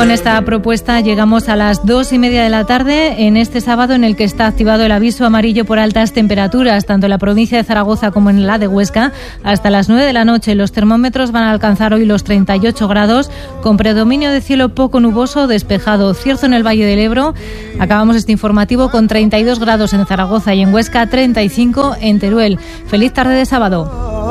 con esta propuesta llegamos a las 2:30 de la tarde en este sábado, en el que está activado el aviso amarillo por altas temperaturas, tanto en la provincia de Zaragoza como en la de Huesca. Hasta las 9 de la noche los termómetros van a alcanzar hoy los 38 grados, con predominio de cielo poco nuboso, despejado, cierto en el Valle del Ebro. Acabamos este informativo con 32 grados en Zaragoza y en Huesca, 35 en Teruel. Feliz tarde de sábado.